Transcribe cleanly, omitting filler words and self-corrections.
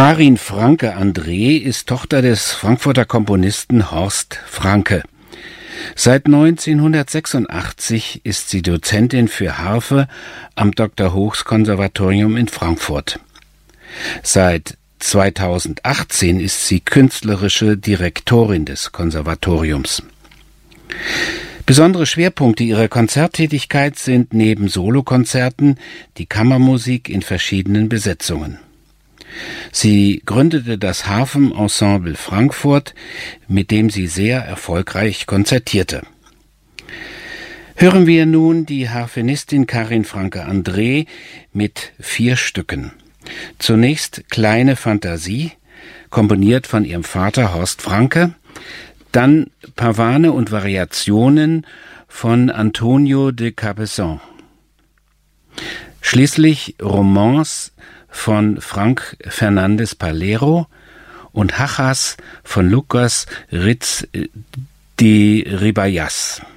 Karin Franke-André ist Tochter des Frankfurter Komponisten Horst Franke. Seit 1986 ist sie Dozentin für Harfe am Dr. Hochs Konservatorium in Frankfurt. Seit 2018 ist sie künstlerische Direktorin des Konservatoriums. Besondere Schwerpunkte ihrer Konzerttätigkeit sind neben Solokonzerten die Kammermusik in verschiedenen Besetzungen. Sie gründete das Harfenensemble Frankfurt, mit dem sie sehr erfolgreich konzertierte. Hören wir nun die Harfenistin Karin Franke-André mit 4 Stücken. Zunächst Kleine Fantasie, komponiert von ihrem Vater Horst Franke, dann Pavane und Variationen von Antonio de Cabezon. Schließlich Romance von Frank Fernandez Palero und Hachas von Lucas Ritz de Ribayas.